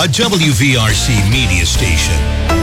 a WVRC media station.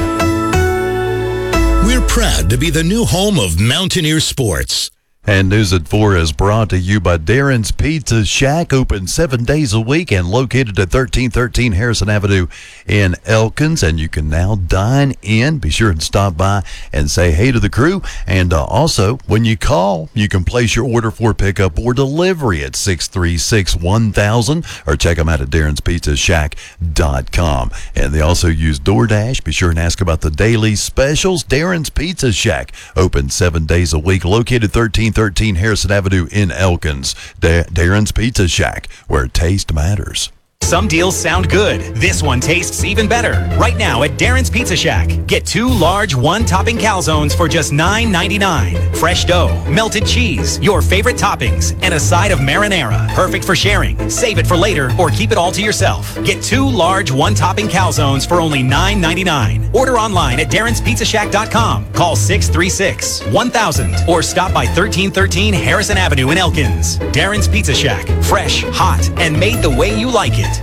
We're proud to be the new home of Mountaineer Sports. And News at 4 is brought to you by Darren's Pizza Shack, open 7 days a week and located at 1313 Harrison Avenue in Elkins. And you can now dine in. Be sure and stop by and say hey to the crew. And also, when you call, you can place your order for pickup or delivery at 636-1000 or check them out at darrenspizzashack.com. And they also use DoorDash. Be sure and ask about the daily specials. Darren's Pizza Shack, open 7 days a week, located 1313 Harrison Avenue in Elkins. Darren's Pizza Shack, where taste matters. Some deals sound good. This one tastes even better. Right now at Darren's Pizza Shack, get 2 large one-topping calzones for just $9.99. Fresh dough, melted cheese, your favorite toppings, and a side of marinara. Perfect for sharing. Save it for later or keep it all to yourself. Get 2 large one-topping calzones for only $9.99. Order online at darrenspizzashack.com. Call 636-1000 or stop by 1313 Harrison Avenue in Elkins. Darren's Pizza Shack. Fresh, hot, and made the way you like it.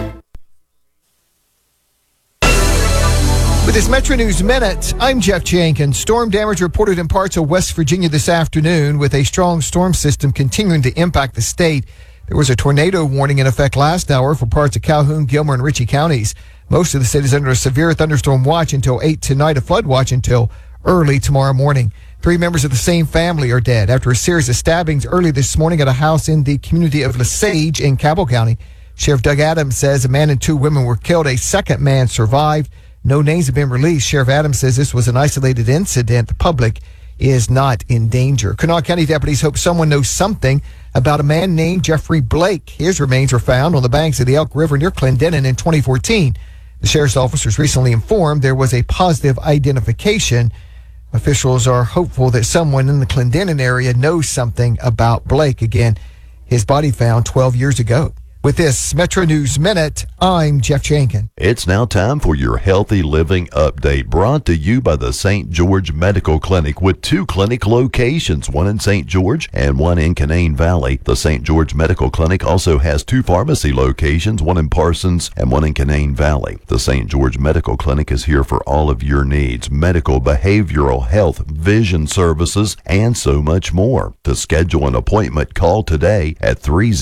With this Metro News Minute, I'm Jeff Jenkins. Storm damage reported in parts of West Virginia this afternoon, with a strong storm system continuing to impact the state. There was a tornado warning in effect last hour for parts of Calhoun, Gilmer, and Ritchie counties. Most of the state is under a severe thunderstorm watch until 8 tonight, a flood watch until early tomorrow morning. 3 members of the same family are dead after a series of stabbings early this morning at a house in the community of Lesage in Cabell County. Sheriff Doug Adams says a man and 2 women were killed. A second man survived. No names have been released. Sheriff Adams says this was an isolated incident. The public is not in danger. Kanawha County deputies hope someone knows something about a man named Jeffrey Blake. His remains were found on the banks of the Elk River near Clendenin in 2014. The sheriff's officers recently informed there was a positive identification. Officials are hopeful that someone in the Clendenin area knows something about Blake. Again, his body found 12 years ago. With this Metro News Minute, I'm Jeff Jenkins. It's now time for your Healthy Living Update, brought to you by the St. George Medical Clinic, with 2 clinic locations, one in St. George and one in Canaan Valley. The St. George Medical Clinic also has 2 pharmacy locations, one in Parsons and one in Canaan Valley. The St. George Medical Clinic is here for all of your needs: medical, behavioral health, vision services, and so much more. To schedule an appointment, call today at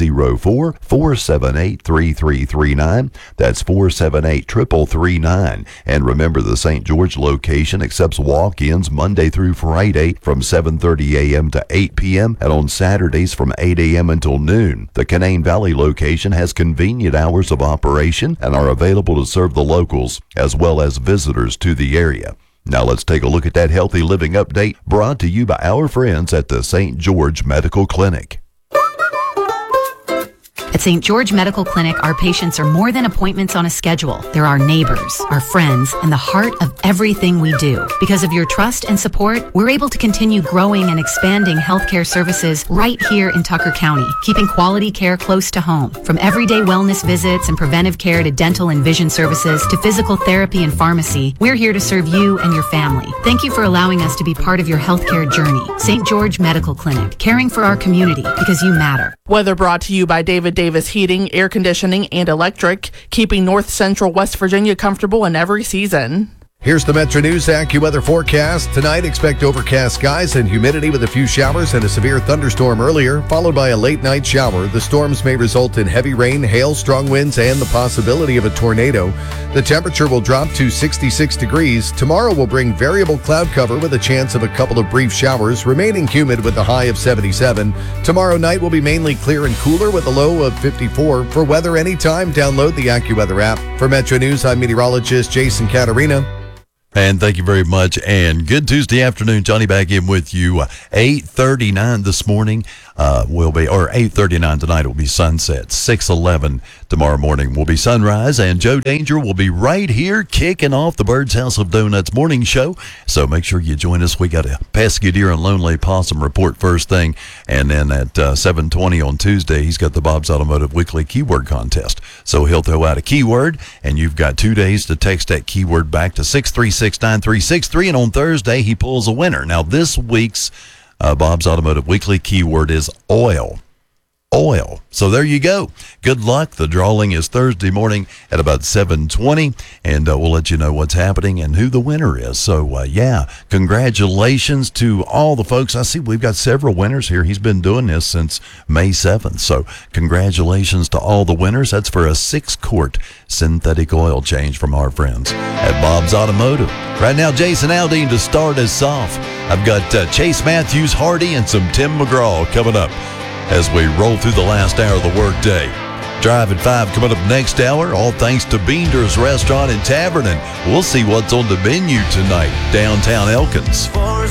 304-478-3339. That's 478-3339. And remember, the St. George location accepts walk-ins Monday through Friday from 7:30 a.m. to 8 p.m. and on Saturdays from 8 a.m. until noon. The Canaan Valley location has convenient hours of operation and are available to serve the locals as well as visitors to the area. Now let's take a look at that Healthy Living Update, brought to you by our friends at the St. George Medical Clinic. At St. George Medical Clinic, our patients are more than appointments on a schedule. They're our neighbors, our friends, and the heart of everything we do. Because of your trust and support, we're able to continue growing and expanding healthcare services right here in Tucker County, keeping quality care close to home. From everyday wellness visits and preventive care to dental and vision services to physical therapy and pharmacy, we're here to serve you and your family. Thank you for allowing us to be part of your healthcare journey. St. George Medical Clinic, caring for our community because you matter. Weather brought to you by David Davis Heating, Air Conditioning, and Electric, keeping North Central West Virginia comfortable in every season. Here's the Metro News AccuWeather forecast. Tonight, expect overcast skies and humidity with a few showers and a severe thunderstorm earlier, followed by a late night shower. The storms may result in heavy rain, hail, strong winds, and the possibility of a tornado. The temperature will drop to 66 degrees. Tomorrow will bring variable cloud cover with a chance of a couple of brief showers, remaining humid with a high of 77. Tomorrow night will be mainly clear and cooler with a low of 54. For weather anytime, download the AccuWeather app. For Metro News, I'm meteorologist Jason Caterina. And thank you very much. And good Tuesday afternoon. Johnny back in with you. 8:39 this morning will be, or 8:39 tonight will be sunset. 6:11 tomorrow morning will be sunrise. And Joe Danger will be right here kicking off the Bird's House of Donuts morning show. So make sure you join us. We got a pesky deer and lonely possum report first thing. And then at 7:20 on Tuesday, he's got the Bob's Automotive Weekly Keyword Contest. So he'll throw out a keyword, and you've got 2 days to text that keyword back to 636-9363. And on Thursday, he pulls a winner. Now, this week's Bob's Automotive Weekly keyword is oil. Oil. So there you go. Good luck. The drawing is Thursday morning at about 7:20, and we'll let you know what's happening and who the winner is. So, yeah, congratulations to all the folks. I see we've got several winners here. He's been doing this since May 7th. So congratulations to all the winners. That's for a 6-quart synthetic oil change from our friends at Bob's Automotive. Right now, Jason Aldean to start us off. I've got Chase Matthews, Hardy, and some Tim McGraw coming up as we roll through the last hour of the workday. Drive at 5 coming up next hour, all thanks to Beander's Restaurant and Tavern, and we'll see what's on the menu tonight, downtown Elkins.